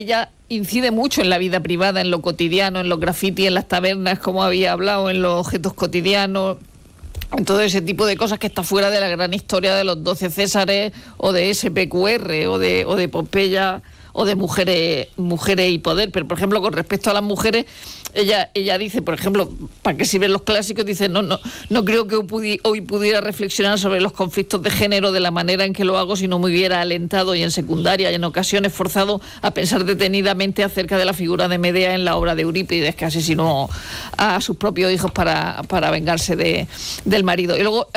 ella incide mucho en la vida privada, en lo cotidiano, en los grafitis, en las tabernas, como había hablado, en los objetos cotidianos, en todo ese tipo de cosas que está fuera de la gran historia de los 12 Césares o de SPQR o de Pompeya o de mujeres y poder. Pero, por ejemplo, con respecto a las mujeres, ella dice, por ejemplo, ¿para qué sirven los clásicos? Dice, no creo que hoy pudiera reflexionar sobre los conflictos de género de la manera en que lo hago si no me hubiera alentado y en secundaria y en ocasiones forzado a pensar detenidamente acerca de la figura de Medea en la obra de Eurípides, que asesinó a sus propios hijos para vengarse del marido. Y luego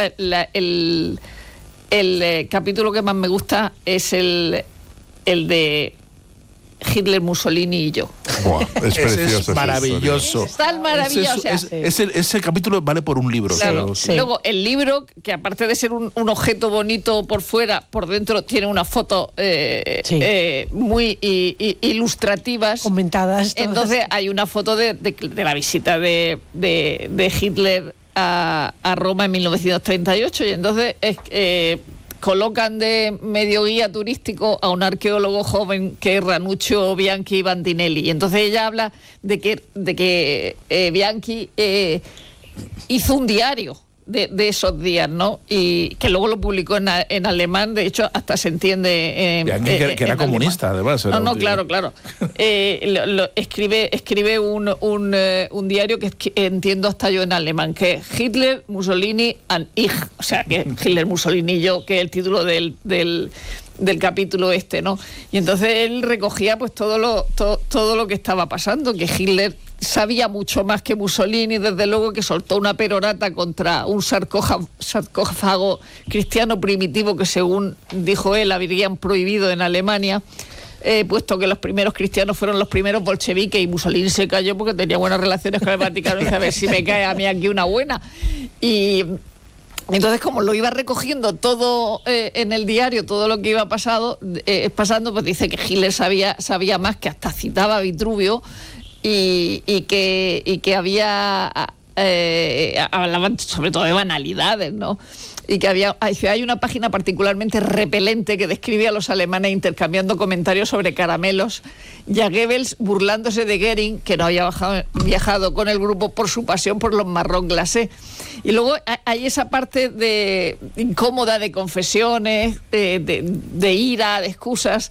el capítulo que más me gusta es el de Hitler, Mussolini y yo. Buah, es precioso. Es maravilloso. Es tan maravilloso. Ese capítulo vale por un libro. Claro, sí. Luego, el libro, que aparte de ser un objeto bonito por fuera, por dentro tiene unas fotos muy ilustrativas. Comentadas. Entonces, hay una foto de la visita de Hitler a Roma en 1938, y entonces colocan de medio guía turístico a un arqueólogo joven que es Ranuccio Bianchi Bandinelli. Y entonces ella habla de que Bianchi hizo un diario de esos días, ¿no? Y que luego lo publicó en alemán, de hecho hasta se entiende que era comunista, además. Claro. Escribe un diario que entiendo hasta yo en alemán, que es Hitler, Mussolini and ich, o sea, que Hitler, Mussolini y yo, que es el título del capítulo ¿no? Y entonces él recogía pues todo lo que estaba pasando, que Hitler sabía mucho más que Mussolini, desde luego, que soltó una perorata contra un sarcófago cristiano primitivo que, según dijo él, habrían prohibido en Alemania, puesto que los primeros cristianos fueron los primeros bolcheviques, y Mussolini se cayó porque tenía buenas relaciones con el Vaticano y dice, a ver si me cae a mí aquí una buena. Y entonces, como lo iba recogiendo todo en el diario, todo lo que iba pasando, pues dice que Hitler sabía más, que hasta citaba a Vitruvio, y que había hablaban sobre todo de banalidades, ¿no? Y que hay una página particularmente repelente que describe a los alemanes intercambiando comentarios sobre caramelos, y a Goebbels burlándose de Goering, que no había viajado con el grupo por su pasión por los marrón glacé. Y luego hay esa parte incómoda de confesiones, de ira, de excusas,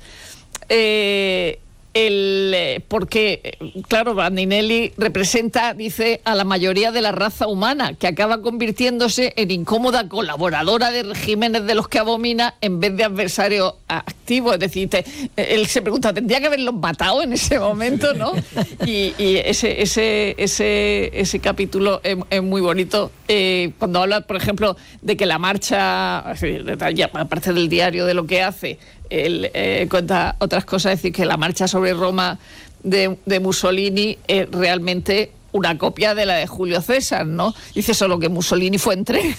porque, claro, Bandinelli representa, dice, a la mayoría de la raza humana, que acaba convirtiéndose en incómoda colaboradora de regímenes de los que abomina en vez de adversario activo. Es decir, él se pregunta, ¿tendría que haberlos matado en ese momento, no? Y ese capítulo es muy bonito. Cuando habla, por ejemplo, de que la marcha, aparte del diario de lo que hace, él cuenta otras cosas, es decir, que la marcha sobre Roma de Mussolini es realmente una copia de la de Julio César, ¿no? Dice solo que Mussolini fue en tren.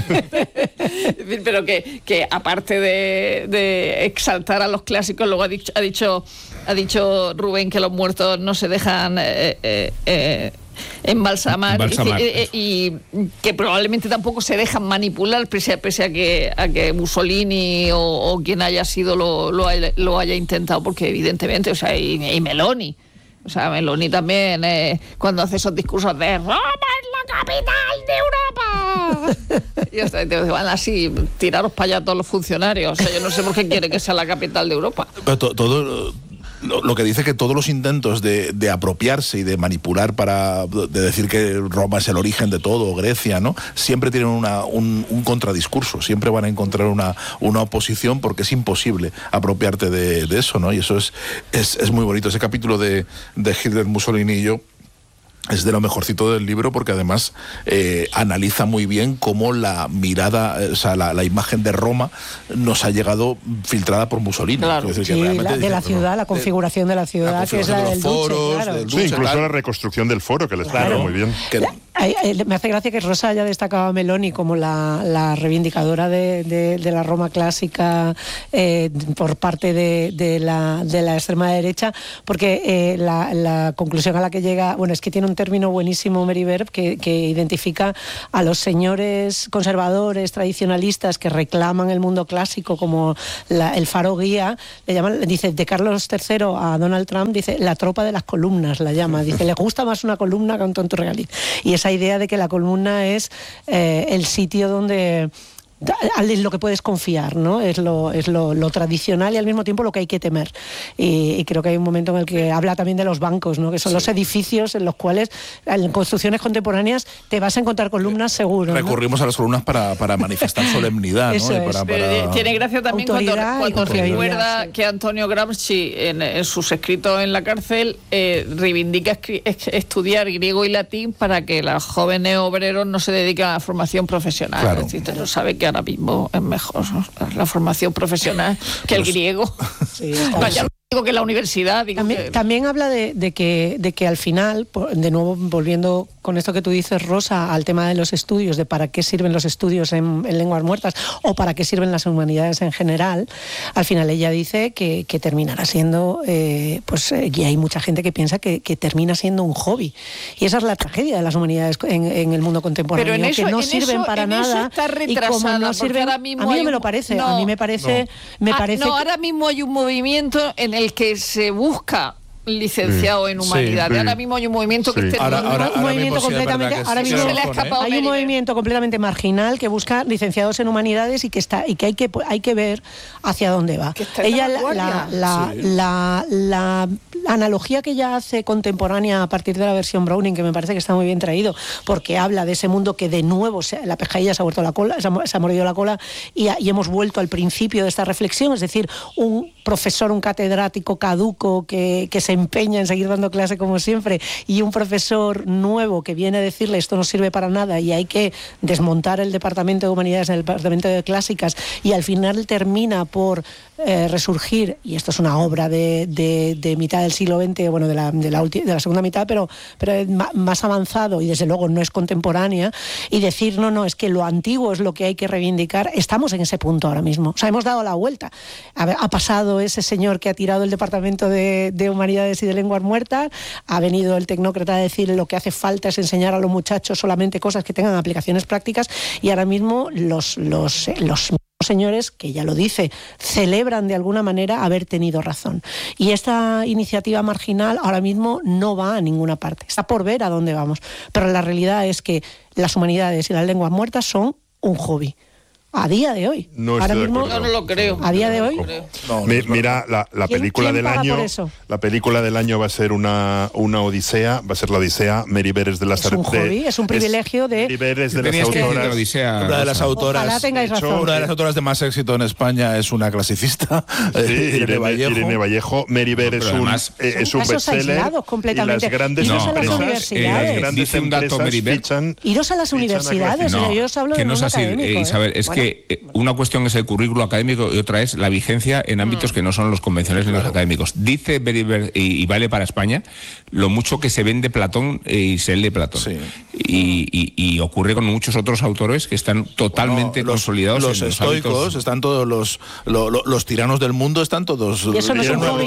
Pero que aparte de exaltar a los clásicos, luego ha dicho Rubén que los muertos no se dejan embalsamar. Y que probablemente tampoco se dejan manipular, pese a que Mussolini o quien haya sido lo haya intentado, porque evidentemente, o sea, y Meloni. O sea, Meloni también, cuando hace esos discursos de Roma es la capital de Europa. Y hasta te van así, tiraros para allá todos los funcionarios. O sea, yo no sé por qué quiere que sea la capital de Europa. Pero todo lo que dice, que todos los intentos de apropiarse y de manipular de decir que Roma es el origen de todo, Grecia, ¿no? Siempre tienen un contradiscurso, siempre van a encontrar una oposición, porque es imposible apropiarte de eso, ¿no? Y eso es muy bonito. Ese capítulo de Hitler, Mussolini y yo es de lo mejorcito del libro, porque además analiza muy bien cómo la mirada, o sea, la imagen de Roma nos ha llegado filtrada por Mussolini. Claro, es decir, sí, de la ciudad, la configuración de la ciudad, que es la del Duce, claro. Sí, incluso la reconstrucción del foro, que les claro, muy bien. Me hace gracia que Rosa haya destacado a Meloni como la reivindicadora de la Roma clásica por parte de la extrema derecha, porque la conclusión a la que llega, bueno, es que tiene un término buenísimo Mary Berb que identifica a los señores conservadores, tradicionalistas que reclaman el mundo clásico como el faro guía, le llaman, dice, de Carlos III a Donald Trump, dice, la tropa de las columnas la llama, dice, le gusta más una columna que un tonto regaliz. Y esa idea de que la columna es el sitio donde lo que puedes confiar, ¿no? Es lo tradicional y al mismo tiempo lo que hay que temer. Y creo que hay un momento en el que habla también de los bancos, ¿no? Que son los edificios en los cuales en construcciones contemporáneas te vas a encontrar columnas seguro, ¿no? Recurrimos a las columnas para manifestar solemnidad, Eso ¿no? es. Tiene gracia también cuando recuerda que Antonio Gramsci en sus escritos en la cárcel reivindica estudiar griego y latín para que los jóvenes obreros no se dediquen a la formación profesional. Claro. Es decir, sabe que ahora mismo es mejor, ¿no?, la formación profesional que el griego. Sí, vaya, digo que la universidad. También habla de que al final, de nuevo volviendo con esto que tú dices, Rosa, al tema de los estudios, de para qué sirven los estudios en lenguas muertas o para qué sirven las humanidades en general, al final ella dice que terminará siendo, y hay mucha gente que piensa que termina siendo un hobby. Y esa es la tragedia de las humanidades en el mundo contemporáneo, pero que no sirven para nada. Está retrasada, y no sirven, a mí no me lo parece. No, a mí me parece ahora mismo hay un movimiento en el que se busca licenciado en humanidades. Sí. Ahora mismo hay un movimiento que hay un movimiento completamente marginal que busca licenciados en humanidades y que hay que ver hacia dónde va. Ella la analogía que ella hace contemporánea a partir de la versión Browning, que me parece que está muy bien traído, porque habla de ese mundo que de nuevo la pescadilla se ha vuelto la cola, se ha mordido la cola y hemos vuelto al principio de esta reflexión, es decir, un profesor, un catedrático caduco que se empeña en seguir dando clase como siempre, y un profesor nuevo que viene a decirle esto no sirve para nada y hay que desmontar el departamento de humanidades en el departamento de clásicas, y al final termina por resurgir, y esto es una obra de mitad del siglo XX, bueno, de la segunda mitad, pero más avanzado, y desde luego no es contemporánea, y decir no, es que lo antiguo es lo que hay que reivindicar. Estamos en ese punto ahora mismo, o sea, hemos dado la vuelta. Ha pasado ese señor que ha tirado el departamento de humanidades y de lenguas muertas, ha venido el tecnócrata a decir lo que hace falta es enseñar a los muchachos solamente cosas que tengan aplicaciones prácticas, y ahora mismo los señores, que ya lo dice, celebran de alguna manera haber tenido razón. Y esta iniciativa marginal ahora mismo no va a ninguna parte. Está por ver a dónde vamos. Pero la realidad es que las humanidades y las lenguas muertas son un hobby. A día de hoy. Ahora mismo yo no lo creo. A día de hoy. Mira, la película del año. La película del año va a ser una odisea, va a ser la Odisea. Mary Berr es de las. Es un hobby, es un privilegio de. Mary Berr es de las autoras. Una de las autoras. Ojalá tengáis razón. Una de las autoras de más éxito en España es una clasicista. Irene Vallejo. Mary Berr es un bestseller. Completamente. Y las grandes empresas. Dice un dato Mary Berr. Iros a las universidades. Yo os hablo de no es así, Isabel. Es que una cuestión es el currículo académico y otra es la vigencia en ámbitos que no son los convencionales ni los académicos. Dice Berry, y vale para España, lo mucho que se vende Platón y se lee Platón. Sí. Y ocurre con muchos otros autores que están totalmente consolidados. Los estoicos, están todos los tiranos del mundo, están todos. Y eso no es un hobby.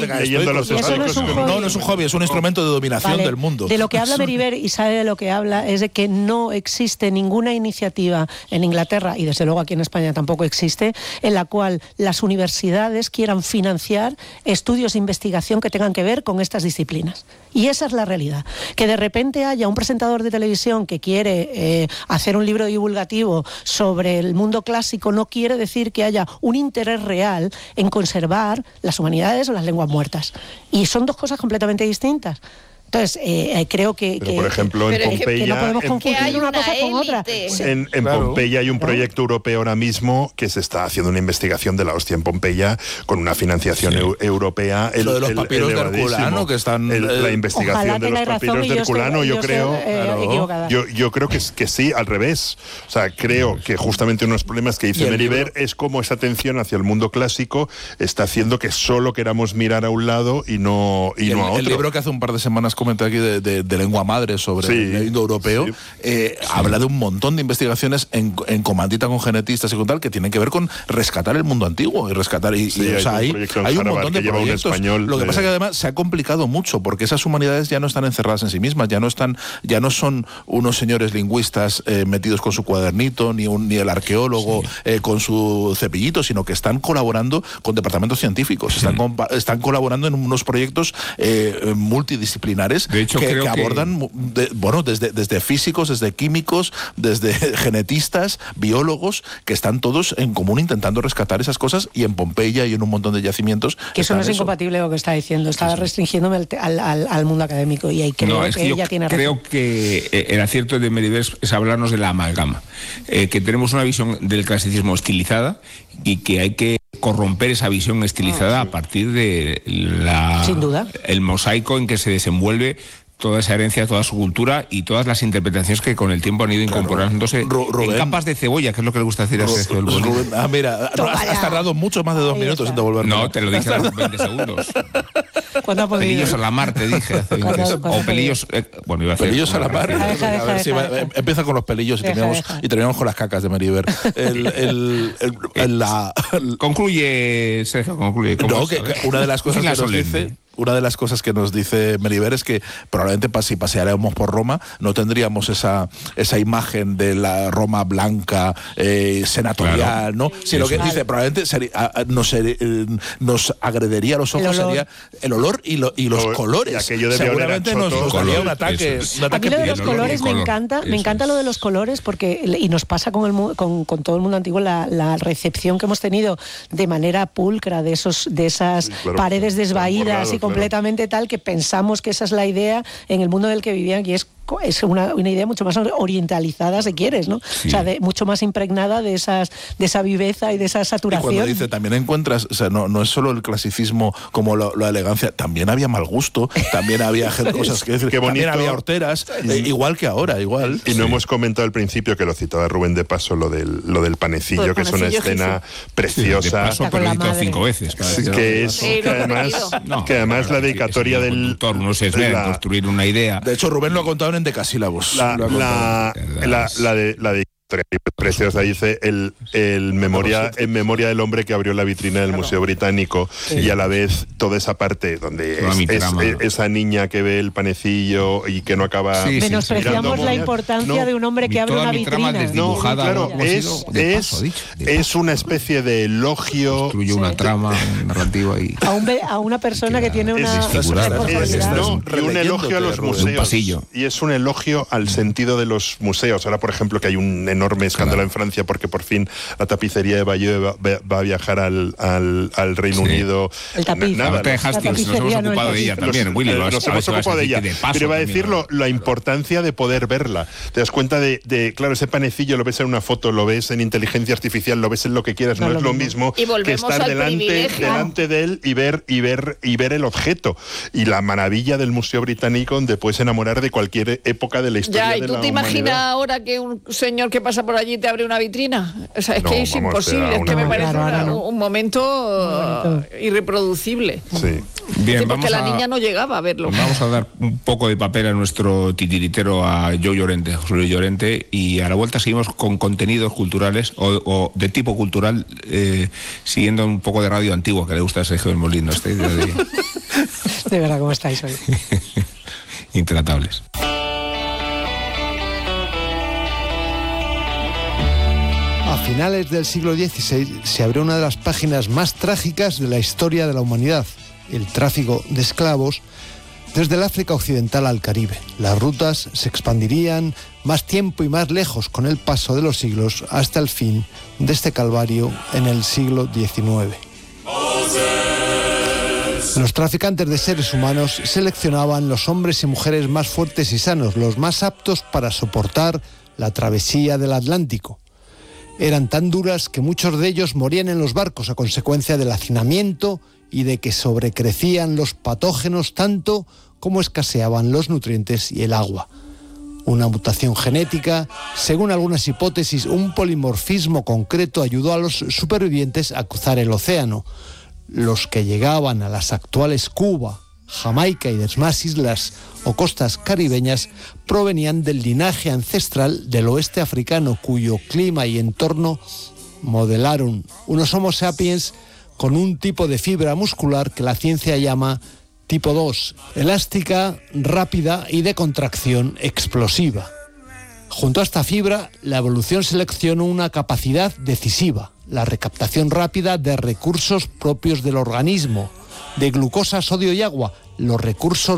No es un hobby, es un instrumento de dominación del mundo. De lo que habla Mary Berr, y sabe de lo que habla, es de que no existe ninguna iniciativa en Inglaterra, y desde luego aquí en España tampoco existe, en la cual las universidades quieran financiar estudios de investigación que tengan que ver con estas disciplinas. Y esa es la realidad. Que de repente haya un presentador de televisión que quiere hacer un libro divulgativo sobre el mundo clásico no quiere decir que haya un interés real en conservar las humanidades o las lenguas muertas. Y son dos cosas completamente distintas. Entonces, creo que... por ejemplo, en Pompeya... Que no podemos confundir una cosa con otra. En Pompeya hay un proyecto europeo ahora mismo que se está haciendo una investigación de la hostia en Pompeya con una financiación europea. Lo de los papiros de Herculano, que están... la investigación de los papiros de Herculano, yo creo que sí, al revés. O sea, creo que justamente uno de los problemas que dice Mary Berr es cómo esa atención hacia el mundo clásico está haciendo que solo queramos mirar a un lado y no a otro. El libro que hace un par de semanas comentado aquí de lengua madre sobre el indoeuropeo, habla de un montón de investigaciones en comandita con genetistas y con tal, que tienen que ver con rescatar el mundo antiguo y rescatar o sea, hay un montón de proyectos. Lo que pasa es que además se ha complicado mucho porque esas humanidades ya no están encerradas en sí mismas, ya no son unos señores lingüistas metidos con su cuadernito, ni el arqueólogo con su cepillito, sino que están colaborando con departamentos científicos, están colaborando en unos proyectos multidisciplinares que abordan desde físicos, desde químicos, desde genetistas, biólogos, que están todos en común intentando rescatar esas cosas, y en Pompeya y en un montón de yacimientos. Que eso no es incompatible con lo que está diciendo, estaba restringiéndome al mundo académico, y ahí creo que ella tiene razón. Creo que el acierto de Meribel es hablarnos de la amalgama, que tenemos una visión del clasicismo estilizada y que hay que corromper esa visión estilizada a partir de sin duda, el mosaico en que se desenvuelve toda esa herencia, toda su cultura y todas las interpretaciones que con el tiempo han ido incorporándose en capas de cebolla, que es lo que le gusta decir a Sergio. Mira, has tardado mucho más de 2 minutos en devolverme. No, te lo dije hace 20 segundos. ¿Cuándo ha podido? Pelillos a la mar, te dije hace 20 segundos. O pelillos... bueno, iba a hacer... Pelillos a la mar. A ver, empieza con los pelillos y terminamos con las cacas de Meribel. Concluye, Sergio, concluye. No, que una de las cosas que nos dice... Una de las cosas que nos dice Meribel es que probablemente si paseáramos por Roma no tendríamos esa imagen de la Roma blanca, senatorial, ¿no? Sino que dice, probablemente nos agredería a los ojos, sería el olor y los colores. Seguramente nos daría un ataque. A mí lo de los colores me encanta lo de los colores, porque, y nos pasa con todo el mundo antiguo, la recepción que hemos tenido de manera pulcra de esas paredes desvaídas y completamente tal, que pensamos que esa es la idea en el mundo del que vivían, y es una idea mucho más orientalizada, si quieres, ¿no? Sí. O sea, mucho más impregnada de esa viveza y de esa saturación. Y cuando dice, también encuentras, o sea, no es solo el clasicismo como la elegancia, también había mal gusto, también había cosas que decir, también había horteras, igual que ahora, igual. Y no hemos comentado al principio, que lo citaba Rubén de paso, lo del panecillo, que es una escena preciosa. De paso, pero lo he dicho 5 veces. Que además la dedicatoria del... No se esmera en construir una idea. De hecho, Rubén lo ha contado en decasílabos. La de preciosa, dice en memoria del hombre que abrió la vitrina del Museo Británico, y a la vez toda esa parte donde esa niña que ve el panecillo y que no acaba... Menospreciamos la importancia de un hombre que abre una vitrina. Es una especie de elogio. Construye una trama narrativa y... A una persona que tiene una y un elogio a los museos. Y es un elogio al sentido de los museos. Ahora, por ejemplo, que hay un enorme escándalo en Francia porque por fin la tapicería de Bayeux va a viajar al Reino Unido. El tapiz. Nada, Hastings, nos hemos ocupado de ella también, Willy. Nos hemos ocupado de ella. Pero iba a decir la importancia de poder verla. Te das cuenta claro, ese panecillo lo ves en una foto, lo ves en inteligencia artificial, lo ves en lo que quieras, no es lo mismo que estar delante de él y ver el objeto. Y la maravilla del Museo Británico, donde puedes enamorar de cualquier época de la historia de la humanidad. ¿Y tú te imaginas ahora que un señor que pasa por allí te abre una vitrina? O sea, es que es imposible, es que me parece un momento irreproducible. Sí. Bien, porque la niña no llegaba a verlo. Vamos a dar un poco de papel a nuestro titiritero, a Joe Llorente, José Luis Llorente, y a la vuelta seguimos con contenidos culturales o de tipo cultural, siguiendo un poco de radio antiguo que le gusta a Sergio Molino. De verdad, ¿cómo estáis hoy? Intratables. A finales del siglo XVI se abrió una de las páginas más trágicas de la historia de la humanidad, el tráfico de esclavos desde el África Occidental al Caribe. Las rutas se expandirían más tiempo y más lejos con el paso de los siglos hasta el fin de este calvario en el siglo XIX. Los traficantes de seres humanos seleccionaban los hombres y mujeres más fuertes y sanos, los más aptos para soportar la travesía del Atlántico. Eran tan duras que muchos de ellos morían en los barcos a consecuencia del hacinamiento y de que sobrecrecían los patógenos tanto como escaseaban los nutrientes y el agua. Una mutación genética, según algunas hipótesis, un polimorfismo concreto ayudó a los supervivientes a cruzar el océano. Los que llegaban a las actuales Cuba, Jamaica y demás islas o costas caribeñas provenían del linaje ancestral del oeste africano, cuyo clima y entorno modelaron unos Homo sapiens con un tipo de fibra muscular que la ciencia llama tipo 2, elástica, rápida y de contracción explosiva. Junto a esta fibra, la evolución seleccionó una capacidad decisiva, la recaptación rápida de recursos propios del organismo, de glucosa, sodio y agua, los recursos